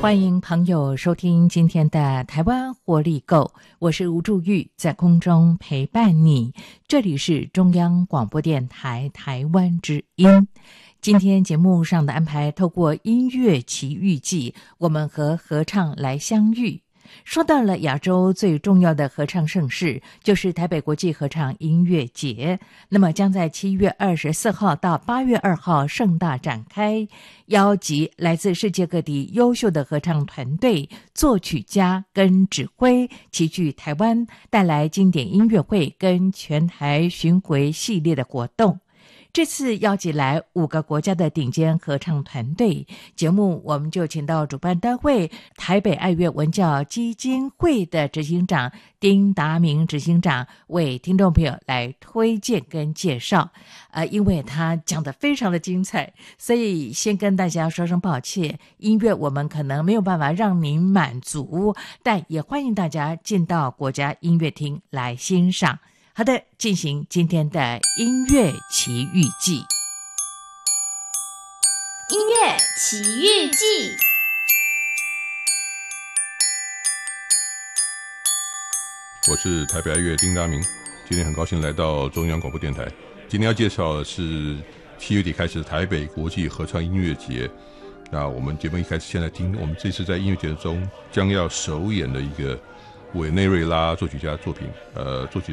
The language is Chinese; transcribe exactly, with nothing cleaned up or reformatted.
欢迎朋友收听今天的台湾活力购，我是吴祝玉，在空中陪伴你。这里是中央广播电台台湾之音。今天节目上的安排，透过音乐奇遇记，我们和合唱来相遇。说到了亚洲最重要的合唱盛事，就是台北国际合唱音乐节，那么将在七月二十四号到八月二号盛大展开，邀集来自世界各地优秀的合唱团队、作曲家跟指挥齐聚台湾，带来经典音乐会跟全台巡回系列的活动。这次邀集来五个国家的顶尖合唱团队，节目我们就请到主办单位台北爱乐文教基金会的执行长丁达明执行长为听众朋友来推荐跟介绍。呃，因为他讲得非常的精彩，所以先跟大家说声抱歉，音乐我们可能没有办法让您满足，但也欢迎大家进到国家音乐厅来欣赏。好的，进行今天的音乐奇遇记。 音乐奇遇记， 我是台北爱乐丁达明，今天很高兴来到中央广播电台。今天要介绍的是七月底开始的台北国际合唱音乐节。那我们节目一开始先来听我们这次在音乐节中将要首演的一个委内瑞拉作曲家作品，呃，作曲